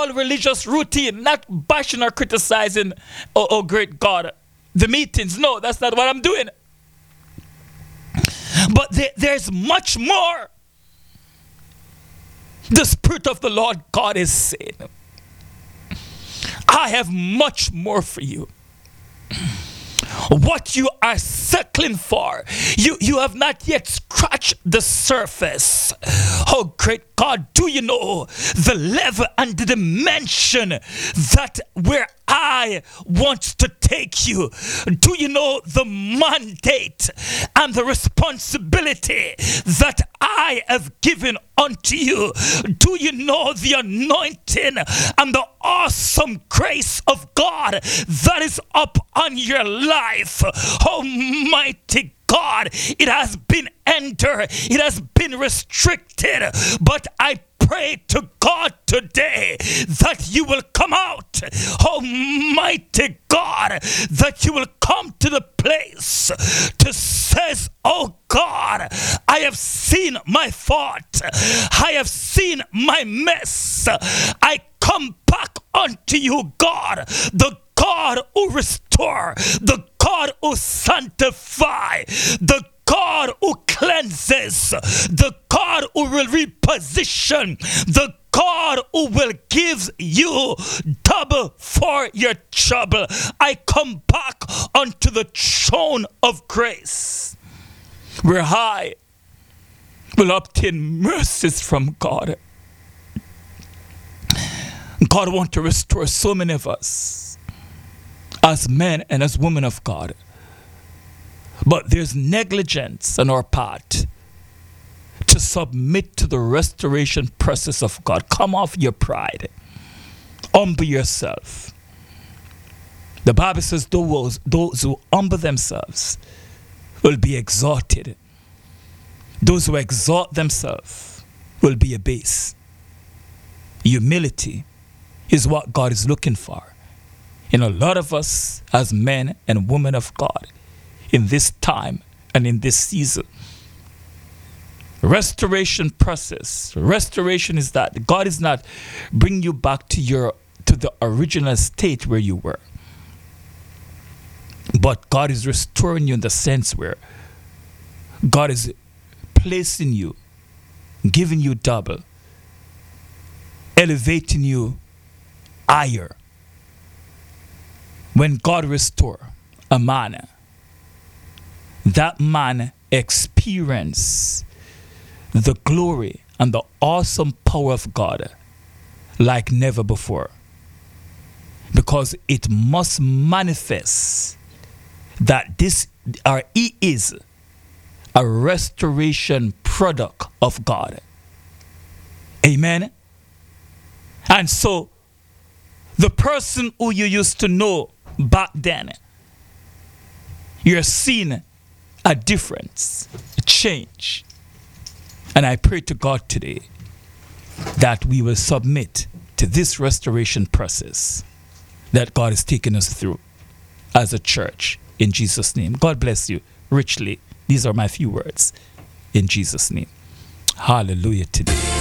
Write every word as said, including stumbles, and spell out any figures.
all religious routine, not bashing or criticizing, oh, oh great God, the meetings. No, that's not what I'm doing. But there, there's much more. The Spirit of the Lord God is saying, I have much more for you. What you are settling for, you, you have not yet scratched the surface. Oh, great God, do you know the level and the dimension that where I want to take you? Do you know the mandate and the responsibility that I have given unto you? Do you know the anointing and the awesome grace of God that is up on your life? Almighty God, it has been entered, it has been restricted, but I pray to God today that you will come out, Almighty God, that you will come to the place to says, oh God, I have seen my fault, I have seen my mess, I come back unto you, God, the God who restore, the God who sanctify, the God who cleanses, the God who will reposition, the God who will give you double for your trouble. I come back unto the throne of grace, where I will obtain mercies from God. God wants to restore so many of us as men and as women of God. But there's negligence on our part to submit to the restoration process of God. Come off your pride. Humble yourself. The Bible says those, those who humble themselves will be exalted. Those who exalt themselves will be abased. Humility is what God is looking for in a lot of us as men and women of God in this time and in this season. Restoration process. Restoration is that God is not bringing you back to your to the original state where you were, but God is restoring you in the sense where God is placing you, giving you double, elevating you higher. When God restores a man, that man experiences the glory and the awesome power of God like never before. Because it must manifest that this or he is a restoration product of God. Amen. And so the person who you used to know back then, you're seeing a difference, a change. And I pray to God today that we will submit to this restoration process that God is taking us through as a church in Jesus' name. God bless you richly. These are my few words in Jesus' name. Hallelujah today.